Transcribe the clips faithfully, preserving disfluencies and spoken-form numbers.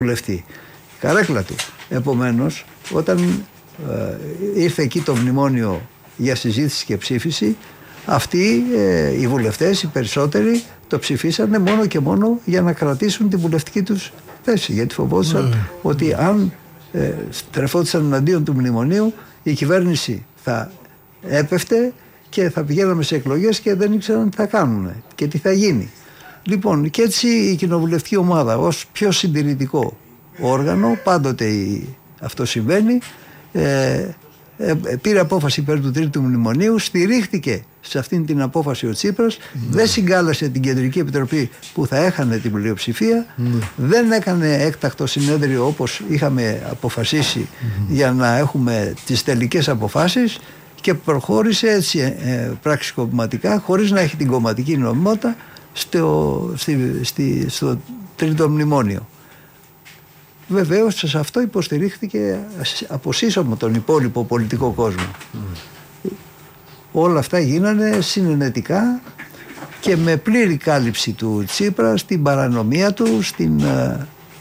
βουλευτή. Η καρέκλα του. Επομένως, όταν ε, ήρθε εκεί το μνημόνιο για συζήτηση και ψήφιση, αυτοί ε, οι βουλευτές, οι περισσότεροι, το ψηφίσανε μόνο και μόνο για να κρατήσουν την βουλευτική τους θέση. Γιατί φοβόντουσαν mm. ότι αν ε, στρεφόντουσαν εναντίον του μνημονίου, η κυβέρνηση θα έπεφτε και θα πηγαίναμε σε εκλογές και δεν ήξεραν τι θα κάνουν και τι θα γίνει. Λοιπόν, και έτσι η κοινοβουλευτική ομάδα ως πιο συντηρητικό όργανο, πάντοτε η, αυτό συμβαίνει, ε, ε, πήρε απόφαση υπέρ του τρίτου μνημονίου, στηρίχτηκε σε αυτήν την απόφαση ο Τσίπρας, mm. δεν συγκάλεσε την Κεντρική Επιτροπή που θα έχανε την πλειοψηφία, mm. δεν έκανε έκτακτο συνέδριο όπως είχαμε αποφασίσει mm. για να έχουμε τις τελικές αποφάσεις και προχώρησε έτσι ε, πραξικοπηματικά, χωρίς να έχει την κομματική νομιμότητα, στο, στη, στη, στο τρίτο μνημόνιο. Βεβαίως σε αυτό υποστηρίχθηκε από σύσσωμο τον υπόλοιπο πολιτικό κόσμο. Mm. Όλα αυτά γίνανε συνενετικά και με πλήρη κάλυψη του Τσίπρα στην παρανομία του, στην uh,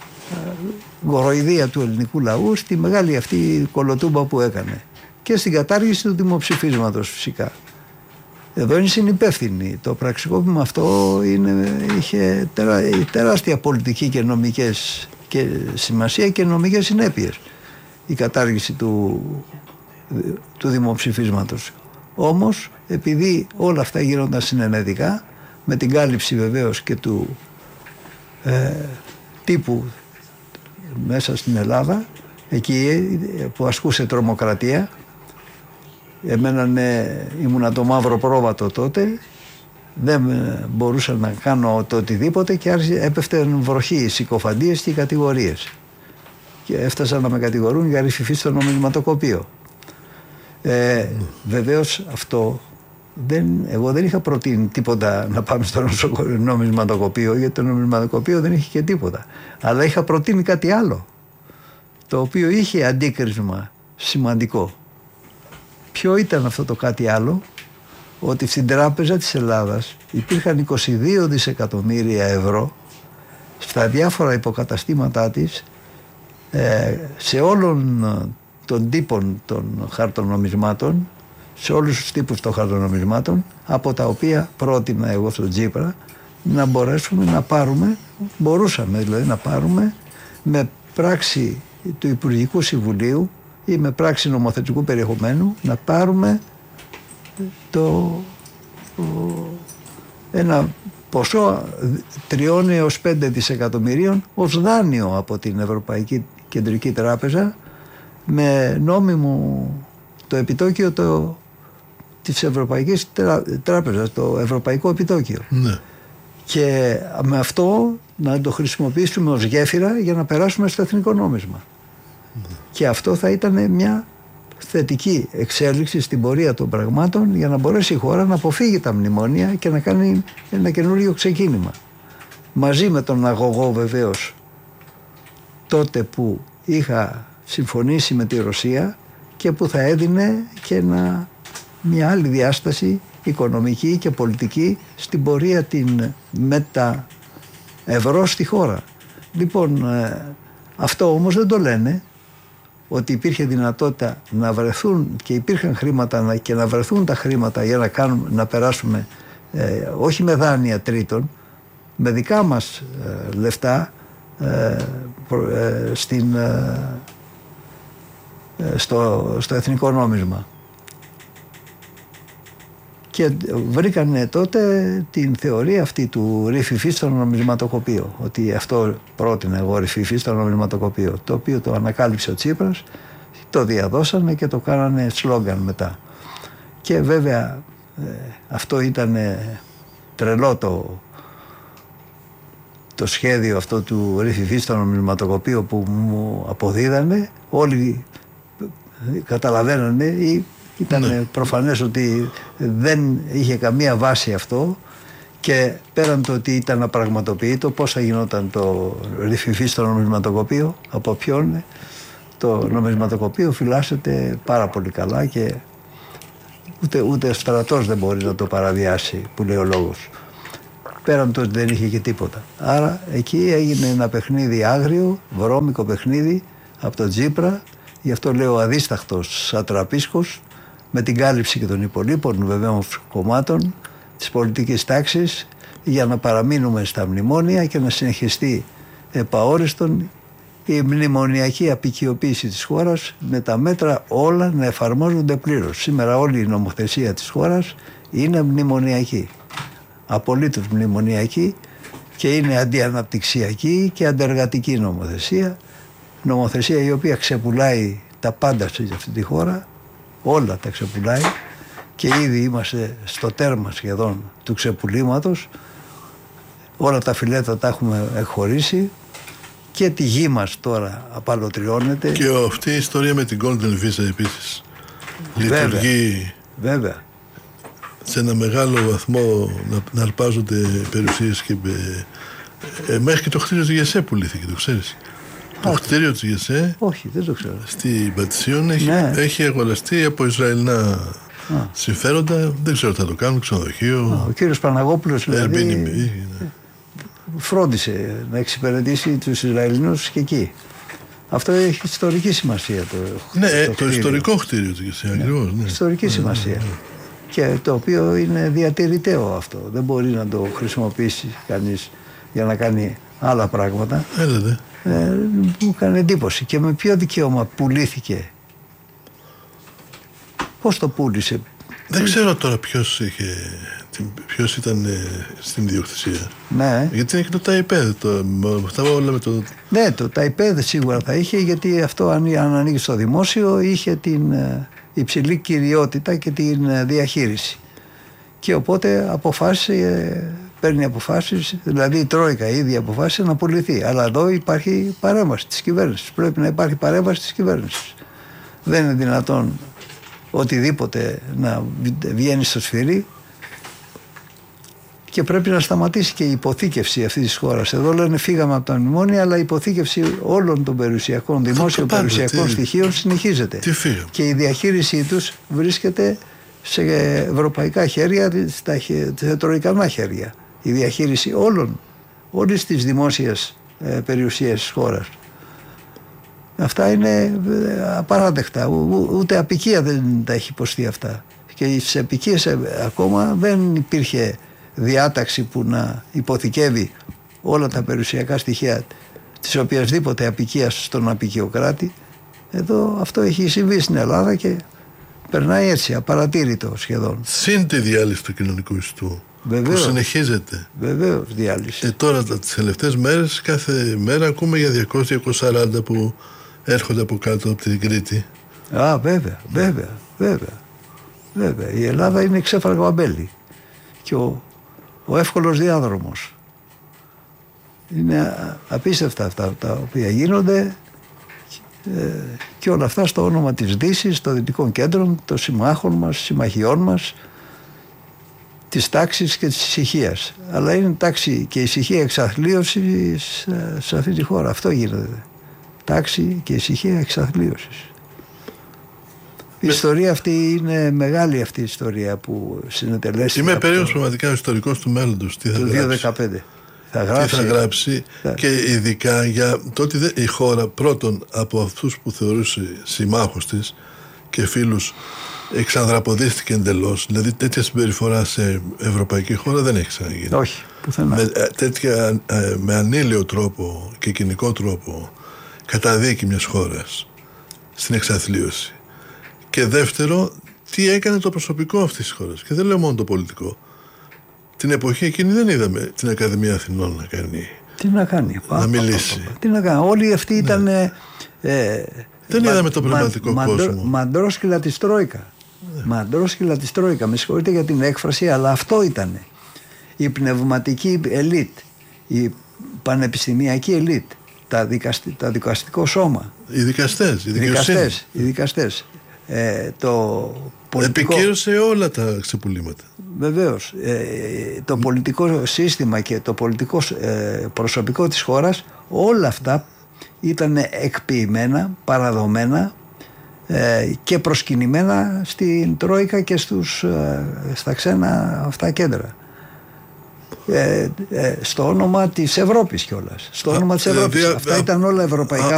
γοροϊδία του ελληνικού λαού, στη μεγάλη αυτή κολοτούμπα που έκανε και στην κατάργηση του δημοψηφίσματος φυσικά. Εδώ είναι συνυπεύθυνοι. Το πραξικόπημα αυτό είναι, είχε τερα, τεράστια πολιτική και νομικές και σημασία και νομικές συνέπειες, η κατάργηση του, του δημοψηφίσματος. Όμως επειδή όλα αυτά γίνονταν συνενετικά, με την κάλυψη βεβαίως και του ε, τύπου μέσα στην Ελλάδα, εκεί που ασκούσε τρομοκρατία, εμένα ναι, ήμουνα το μαύρο πρόβατο τότε, δεν μπορούσα να κάνω το οτιδήποτε και άρχισε, έπεφτε βροχή, οι συκοφαντίες και οι κατηγορίες. Και έφτασαν να με κατηγορούν για ρηφιφή στο νομισματοκοπείο. Ε, βεβαίως αυτό, δεν, εγώ δεν είχα προτείνει τίποτα να πάμε στο νομισματοκοπείο, γιατί το νομισματοκοπείο δεν είχε και τίποτα. Αλλά είχα προτείνει κάτι άλλο, το οποίο είχε αντίκρισμα σημαντικό. Ποιο ήταν αυτό το κάτι άλλο? Ότι στην Τράπεζα της Ελλάδας υπήρχαν είκοσι δύο δισεκατομμύρια ευρώ στα διάφορα υποκαταστήματά της, ε, σε όλων των τύπων των χαρτονομισμάτων, σε όλους τους τύπους των χαρτονομισμάτων, από τα οποία πρότεινα εγώ στον Τσίπρα να μπορέσουμε να πάρουμε, μπορούσαμε δηλαδή να πάρουμε με πράξη του Υπουργικού Συμβουλίου ή με πράξη νομοθετικού περιεχομένου, να πάρουμε το, το ένα ποσό τριών έως πέντε δισεκατομμυρίων ως δάνειο από την Ευρωπαϊκή Κεντρική Τράπεζα, με νόμιμο το επιτόκιο το, της Ευρωπαϊκής Τράπεζας, το Ευρωπαϊκό Επιτόκιο. Ναι. Και με αυτό να το χρησιμοποιήσουμε ως γέφυρα για να περάσουμε στο εθνικό νόμισμα. Ναι. Και αυτό θα ήταν μια θετική εξέλιξη στην πορεία των πραγμάτων για να μπορέσει η χώρα να αποφύγει τα μνημόνια και να κάνει ένα καινούριο ξεκίνημα. Μαζί με τον αγωγό βεβαίως τότε που είχα συμφωνήσει με τη Ρωσία και που θα έδινε και ένα, μια άλλη διάσταση οικονομική και πολιτική στην πορεία την μετα ευρώ στη χώρα. Λοιπόν, αυτό όμως δεν το λένε, ότι υπήρχε δυνατότητα να βρεθούν και υπήρχαν χρήματα και να βρεθούν τα χρήματα για να, κάνουμε, να περάσουμε ε, όχι με δάνεια τρίτων, με δικά μας ε, λεφτά ε, ε, στην, ε, στο, στο εθνικό νόμισμα. Και βρήκανε τότε την θεωρία αυτή του ρηφιφή στο νομισματοκοπείο, ότι αυτό πρότεινα εγώ, ρηφιφή στο νομισματοκοπείο, το οποίο το ανακάλυψε ο Τσίπρας, το διαδώσανε και το κάνανε σλόγγαν μετά. Και βέβαια ε, αυτό ήταν τρελό το, το σχέδιο αυτό του ρηφιφή στο νομισματοκοπείο που μου αποδίδανε, όλοι καταλαβαίνανε ή ήταν ναι. προφανές ότι δεν είχε καμία βάση αυτό, και πέραν το ότι ήταν απραγματοποιητό, πώς θα γινόταν το ρηφιφή στο νομισματοκοπείο, από ποιον? Το νομισματοκοπείο φυλάσσεται πάρα πολύ καλά και ούτε, ούτε στρατός δεν μπορεί να το παραβιάσει, που λέει ο λόγος. πέραν του ότι δεν είχε και τίποτα. Άρα εκεί έγινε ένα παιχνίδι άγριο, βρώμικο παιχνίδι από τον Τσίπρα, γι' αυτό λέω αδίσταχτος σατραπίσκος, με την κάλυψη και των υπολείπων βεβαίων κομμάτων της πολιτικής τάξης, για να παραμείνουμε στα μνημόνια και να συνεχιστεί επαόριστον η μνημονιακή απικιοποίηση της χώρας, με τα μέτρα όλα να εφαρμόζονται πλήρως. Σήμερα όλη η νομοθεσία της χώρας είναι μνημονιακή, απολύτως μνημονιακή, και είναι αντιαναπτυξιακή και αντεργατική νομοθεσία, νομοθεσία η οποία ξεπουλάει τα πάντα σε αυτή τη χώρα, όλα τα ξεπουλάει, και ήδη είμαστε στο τέρμα σχεδόν του ξεπουλήματος. Όλα τα φιλέτα τα έχουμε εκχωρήσει και τη γη μας τώρα απαλωτριώνεται. Και αυτή η ιστορία με την Golden Visa επίσης λειτουργεί. Βέβαια. Σε ένα μεγάλο βαθμό να, να αρπάζονται περιουσίες και ε, ε, μέχρι και το κτίριο της ΓΕΣΕ πουλήθηκε, το ξέρεις. Το κτίριο της ΓΕΣΕ, όχι, δεν το ξέρω, στην Πατησίων έχει, ναι. έχει αγοραστεί από Ισραηλινά Α. συμφέροντα. Δεν ξέρω τι θα το κάνουν, ξενοδοχείο. Α, ο κύριος Παναγόπουλος δηλαδή ναι. φρόντισε να εξυπηρετήσει τους Ισραηλινούς και εκεί. Αυτό έχει ιστορική σημασία. Το, ναι, το, το ιστορικό κτίριο της ΓΕΣΕ, ναι. ακριβώς. Ναι. Ιστορική ναι, σημασία. Ναι, ναι. Και το οποίο είναι διατηρηταίο αυτό. Δεν μπορεί να το χρησιμοποιήσει κανείς για να κάνει άλλα πράγματα. Έλατε. Ε, μου έκανε εντύπωση. Και με ποιο δικαίωμα πουλήθηκε? Πώς το πούλησε? Δεν ξέρω τώρα ποιος είχε, ποιος ήταν στην ιδιοκτησία. Ναι. Γιατί είναι και το ΤΑΙΠΕΔ. Το, αυτά όλα με το... Ναι, το ΤΑΙΠΕΔ σίγουρα θα είχε, γιατί αυτό αν, αν ανοίγει στο δημόσιο είχε την υψηλή κυριότητα και την διαχείριση. Και οπότε αποφάσισε, παίρνει αποφάσεις, δηλαδή η Τρόικα ήδη αποφάσισε να πουληθεί. Αλλά εδώ υπάρχει παρέμβαση της κυβέρνησης. Πρέπει να υπάρχει παρέμβαση της κυβέρνησης. Δεν είναι δυνατόν οτιδήποτε να βγαίνει στο σφυρί, και πρέπει να σταματήσει και η υποθήκευση αυτής της χώρας. Εδώ λένε φύγαμε από τα μνημόνια, αλλά η υποθήκευση όλων των περιουσιακών, δημόσιων περιουσιακών τι, στοιχείων συνεχίζεται. Τι και η διαχείρισή τους βρίσκεται σε ευρωπαϊκά χέρια, σε τροϊκανά χέρια. Η διαχείριση όλων, όλης της δημόσιας ε, περιουσίας της χώρας. Αυτά είναι απαράδεκτα. Ού, ούτε απικία δεν τα έχει υποστεί αυτά. Και στις απικίες ακόμα δεν υπήρχε διάταξη που να υποθηκεύει όλα τα περιουσιακά στοιχεία της οποιασδήποτε απικίας στον απικιοκράτη. Εδώ αυτό έχει συμβεί στην Ελλάδα και περνάει έτσι, απαρατήρητο σχεδόν. Συν τη διάλυση του κοινωνικού ιστού. Βεβαίως, που συνεχίζεται. Βεβαίως διάλυση. Και τώρα τις τελευταίες μέρες, κάθε μέρα ακούμε για διακόσια με διακόσια σαράντα που έρχονται από κάτω από την Κρήτη. Α, βέβαια, βέβαια, βέβαια. Βέβαια. Η Ελλάδα είναι ξέφραγο αμπέλι. Και ο, ο εύκολος διάδρομος. Είναι απίστευτα αυτά τα οποία γίνονται, ε, και όλα αυτά στο όνομα της Δύσης, των Δυτικών Κέντρων, των συμμάχων μας, συμμαχιών μας, της τάξης και της ησυχίας. Αλλά είναι τάξη και ησυχία εξαθλίωσης σε αυτή τη χώρα. Αυτό γίνεται. Τάξη και ησυχία εξαθλίωσης. Η ιστορία αυτή είναι μεγάλη, αυτή η ιστορία που συνετελέσει. Είμαι περίεργος πραγματικά ο ιστορικός του μέλλοντος. Τι θα το γράψει. δύο χιλιάδες δεκαπέντε. Θα γράψει. Τι θα γράψει θα... και ειδικά για το ότι η χώρα πρώτον από αυτούς που θεωρούσε συμμάχους της και φίλους εξανδραποδίστηκε εντελώς. Δηλαδή τέτοια συμπεριφορά σε ευρωπαϊκή χώρα δεν έχει ξαναγίνει. Όχι, πουθενά. Με, τέτοια, με ανήλιο τρόπο και κοινικό τρόπο καταδίκη μιας χώρας στην εξαθλίωση. Και δεύτερο, τι έκανε το προσωπικό αυτής της χώρας. Και δεν λέω μόνο το πολιτικό. Την εποχή εκείνη δεν είδαμε την Ακαδημία Αθηνών να κάνει. Τι να κάνει. Να μιλήσει. Τι να κάνει. Όλοι αυτοί ήταν. Ναι. Ε, δεν μα, είδαμε τον πνευματικό μα, κόσμο. Μαντρόσκυλα της Τρόικα. Ναι. Μαντρόσκυλα της Τρόικα. Με συγχωρείτε για την έκφραση, αλλά αυτό ήταν. Η πνευματική ελίτ. Η πανεπιστημιακή ελίτ. Τα, δικαστι, τα δικαστικό σώμα. Οι δικαστές. Οι δικαστές. Οι δικαστές. Ε, το πολιτικό... Επικύρωσε όλα τα ξεπουλήματα. Βεβαίως. Ε, το πολιτικό σύστημα και το πολιτικό ε, προσωπικό της χώρας, όλα αυτά ήταν εκποιημένα, παραδομένα ε, και προσκυνημένα στην Τρόικα και στους, ε, στα ξένα αυτά κέντρα. Ε, ε, στο όνομα της Ευρώπης κιόλας. Στο όνομα της Ευρώπης. Δηλαδή, Αυτά ήταν όλα ευρωπαϊκά